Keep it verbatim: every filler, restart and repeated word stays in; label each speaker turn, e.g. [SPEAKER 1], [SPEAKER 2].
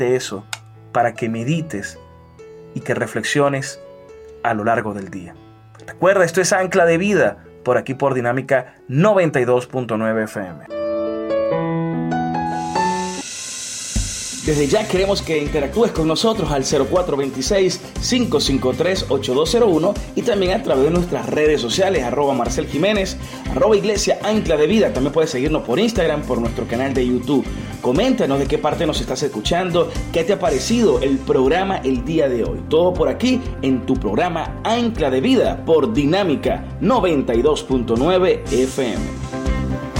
[SPEAKER 1] de eso para que medites y que reflexiones a lo largo del día. Recuerda, esto es Ancla de Vida, por aquí por Dinámica noventa y dos punto nueve F M. Desde ya queremos que interactúes con nosotros al cero cuatro dos seis, cinco cinco tres, ocho dos cero uno y también a través de nuestras redes sociales, arroba Marcel Jiménez, arroba Iglesia Ancla de Vida. También puedes seguirnos por Instagram, por nuestro canal de YouTube. Coméntanos de qué parte nos estás escuchando, qué te ha parecido el programa el día de hoy. Todo por aquí en tu programa Ancla de Vida por Dinámica noventa y dos punto nueve F M.